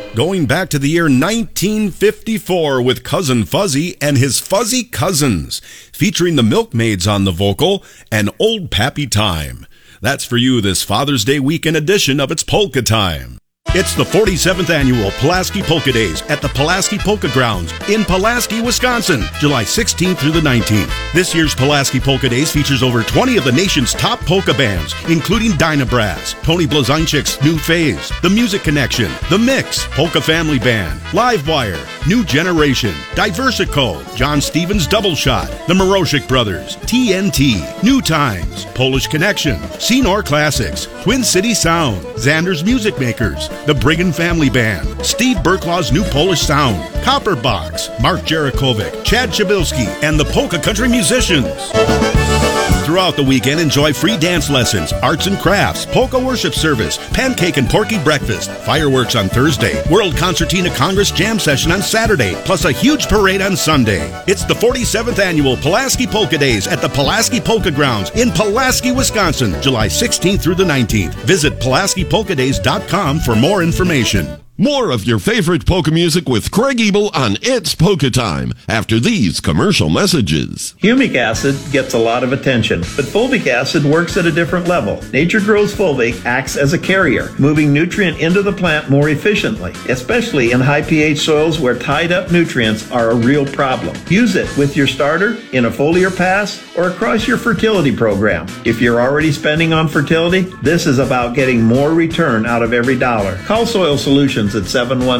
Going back to the year 1954 with Cousin Fuzzy and his Fuzzy Cousins, featuring the Milkmaids on the vocal and Old Pappy Time. That's for you this Father's Day weekend edition of It's Polka Time. It's the 47th annual Pulaski Polka Days at the Pulaski Polka Grounds in Pulaski, Wisconsin, July 16th through the 19th. This year's Pulaski Polka Days features over 20 of the nation's top polka bands, including Dynabrass, Tony Blazonczyk's New Phase, The Music Connection, The Mix, Polka Family Band, Livewire, New Generation, Diversico, John Stevens Double Shot, The Moroshik Brothers, TNT, New Times, Polish Connection, Senor Classics, Twin City Sound, Xander's Music Makers, the Brigand Family Band, Steve Berklaw's New Polish Sound, Copper Box, Mark Jarakovic, Chad Chabilski, and the Polka Country Musicians. Throughout the weekend, enjoy free dance lessons, arts and crafts, polka worship service, pancake and porky breakfast, fireworks on Thursday, World Concertina Congress Jam Session on Saturday, plus a huge parade on Sunday. It's the 47th annual Pulaski Polka Days at the Pulaski Polka Grounds in Pulaski, Wisconsin, July 16th through the 19th. Visit PulaskiPolkaDays.com for more information. More of your favorite polka music with Craig Ebel on It's Polka Time after these commercial messages. Humic acid gets a lot of attention, but fulvic acid works at a different level. Nature Grows Fulvic acts as a carrier, moving nutrient into the plant more efficiently, especially in high pH soils where tied up nutrients are a real problem. Use it with your starter, in a foliar pass, or across your fertility program. If you're already spending on fertility, this is about getting more return out of every dollar. Call Soil Solutions at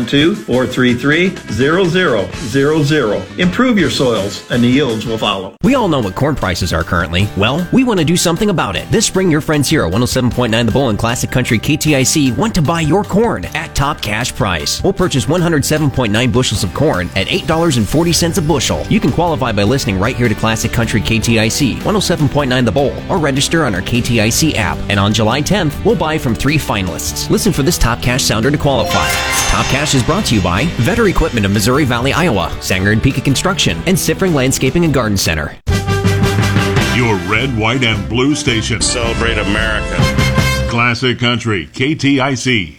712-433-0000. Improve your soils and the yields will follow. We all know what corn prices are currently. Well, we want to do something about it. This spring, your friends here at 107.9 The Bull and Classic Country KTIC want to buy your corn at top cash price. We'll purchase 107.9 bushels of corn at $8.40 a bushel. You can qualify by listening right here to Classic Country KTIC, 107.9 The Bull, or register on our KTIC app. And on July 10th, we'll buy from 3 finalists. Listen for this top cash sounder to qualify. Top Cash is brought to you by Vetter Equipment of Missouri Valley, Iowa, Sanger and Pika Construction, and Siffring Landscaping and Garden Center. Your red, white, and blue station. Celebrate America. Classic Country, KTIC.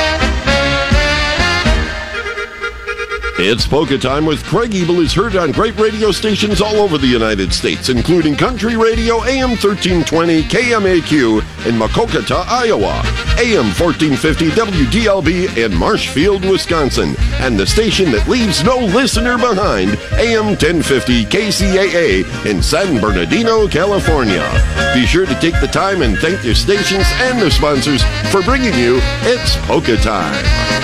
It's Polka Time with Craig Ebel is heard on great radio stations all over the United States, including Country Radio AM 1320 KMAQ in Makokata, Iowa, AM 1450 WDLB in Marshfield, Wisconsin, and the station that leaves no listener behind, AM 1050 KCAA in San Bernardino, California. Be sure to take the time and thank your stations and their sponsors for bringing you It's Polka Time.